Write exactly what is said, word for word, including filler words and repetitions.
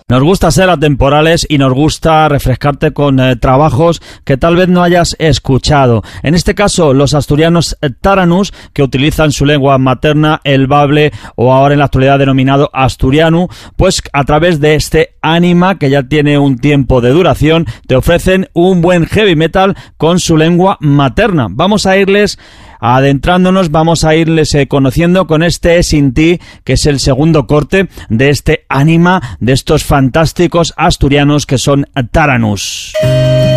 Nos gusta ser atemporales y nos gusta refrescarte con eh, trabajos que tal vez no hayas escuchado. En este caso, los asturianos Taranus, que utilizan su lengua materna, el bable, o ahora en la actualidad denominado asturiano, pues a través de este ánima, que ya tiene un tiempo de duración, te ofrecen un buen heavy metal con su lengua materna. Vamos a irles adentrándonos, vamos a irles eh, conociendo con este Sin Ti, que es el segundo corte de este ánima de estos fantásticos asturianos que son Taranus.